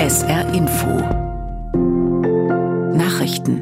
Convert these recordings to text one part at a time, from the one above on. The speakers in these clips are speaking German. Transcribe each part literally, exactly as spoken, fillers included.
S R Info Nachrichten.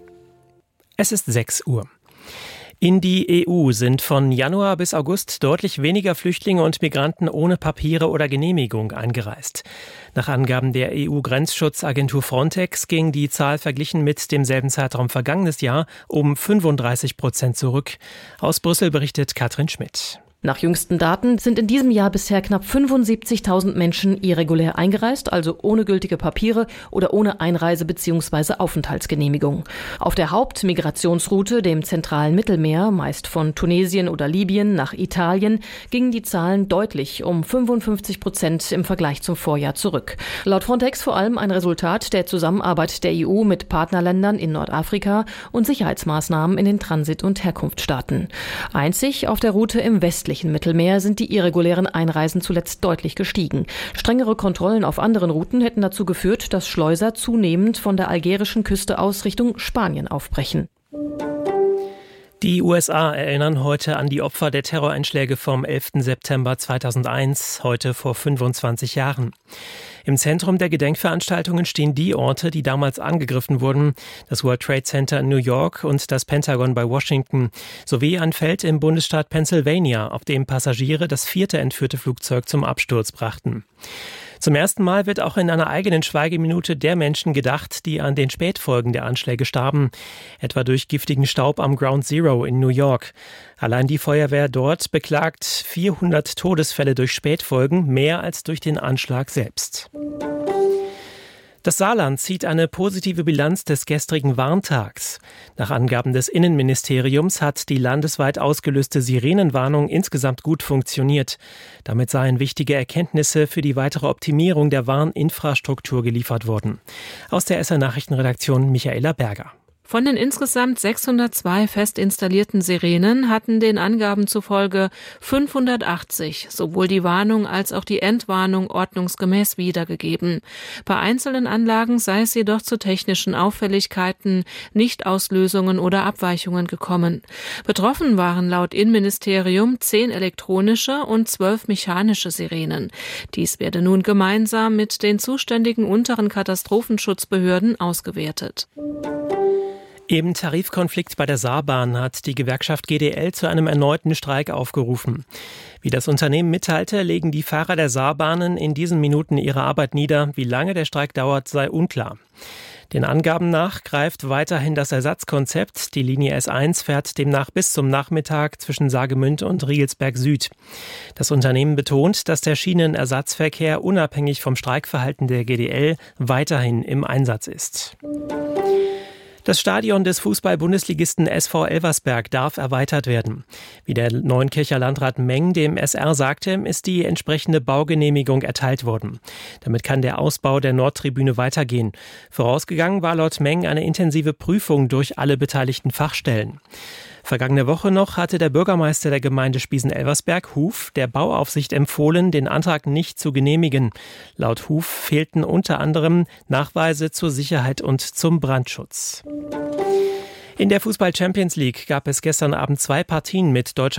Es ist sechs Uhr. In die E U sind von Januar bis August deutlich weniger Flüchtlinge und Migranten ohne Papiere oder Genehmigung eingereist. Nach Angaben der E U-Grenzschutzagentur Frontex ging die Zahl verglichen mit demselben Zeitraum vergangenes Jahr um fünfunddreißig Prozent zurück. Aus Brüssel berichtet Katrin Schmidt. Nach jüngsten Daten sind in diesem Jahr bisher knapp fünfundsiebzigtausend Menschen irregulär eingereist, also ohne gültige Papiere oder ohne Einreise- bzw. Aufenthaltsgenehmigung. Auf der Hauptmigrationsroute, dem zentralen Mittelmeer, meist von Tunesien oder Libyen nach Italien, gingen die Zahlen deutlich um fünfundfünfzig Prozent im Vergleich zum Vorjahr zurück. Laut Frontex vor allem ein Resultat der Zusammenarbeit der E U mit Partnerländern in Nordafrika und Sicherheitsmaßnahmen in den Transit- und Herkunftsstaaten. Einzig auf der Route im Westen Im Mittelmeer sind die irregulären Einreisen zuletzt deutlich gestiegen. Strengere Kontrollen auf anderen Routen hätten dazu geführt, dass Schleuser zunehmend von der algerischen Küste aus Richtung Spanien aufbrechen. Die U S A erinnern heute an die Opfer der Terroreinschläge vom elften September zweitausendeins, heute vor fünfundzwanzig Jahren. Im Zentrum der Gedenkveranstaltungen stehen die Orte, die damals angegriffen wurden, das World Trade Center in New York und das Pentagon bei Washington, sowie ein Feld im Bundesstaat Pennsylvania, auf dem Passagiere das vierte entführte Flugzeug zum Absturz brachten. Zum ersten Mal wird auch in einer eigenen Schweigeminute der Menschen gedacht, die an den Spätfolgen der Anschläge starben, etwa durch giftigen Staub am Ground Zero in New York. Allein die Feuerwehr dort beklagt vierhundert Todesfälle durch Spätfolgen, mehr als durch den Anschlag selbst. Das Saarland zieht eine positive Bilanz des gestrigen Warntags. Nach Angaben des Innenministeriums hat die landesweit ausgelöste Sirenenwarnung insgesamt gut funktioniert. Damit seien wichtige Erkenntnisse für die weitere Optimierung der Warninfrastruktur geliefert worden. Aus der S R-Nachrichtenredaktion Michaela Berger. Von den insgesamt sechshundertzwei fest installierten Sirenen hatten den Angaben zufolge fünfhundertachtzig sowohl die Warnung als auch die Entwarnung ordnungsgemäß wiedergegeben. Bei einzelnen Anlagen sei es jedoch zu technischen Auffälligkeiten, Nichtauslösungen oder Abweichungen gekommen. Betroffen waren laut Innenministerium zehn elektronische und zwölf mechanische Sirenen. Dies werde nun gemeinsam mit den zuständigen unteren Katastrophenschutzbehörden ausgewertet. Im Tarifkonflikt bei der Saarbahn hat die Gewerkschaft G D L zu einem erneuten Streik aufgerufen. Wie das Unternehmen mitteilte, legen die Fahrer der Saarbahnen in diesen Minuten ihre Arbeit nieder. Wie lange der Streik dauert, sei unklar. Den Angaben nach greift weiterhin das Ersatzkonzept. Die Linie S eins fährt demnach bis zum Nachmittag zwischen Saargemünd und Riegelsberg Süd. Das Unternehmen betont, dass der Schienenersatzverkehr unabhängig vom Streikverhalten der G D L weiterhin im Einsatz ist. Das Stadion des Fußball-Bundesligisten S V Elversberg darf erweitert werden. Wie der Neunkircher Landrat Meng dem S R sagte, ist die entsprechende Baugenehmigung erteilt worden. Damit kann der Ausbau der Nordtribüne weitergehen. Vorausgegangen war laut Meng eine intensive Prüfung durch alle beteiligten Fachstellen. Vergangene Woche noch hatte der Bürgermeister der Gemeinde Spiesen-Elversberg, Huf, der Bauaufsicht empfohlen, den Antrag nicht zu genehmigen. Laut Huf fehlten unter anderem Nachweise zur Sicherheit und zum Brandschutz. In der Fußball-Champions League gab es gestern Abend zwei Partien mit deutscher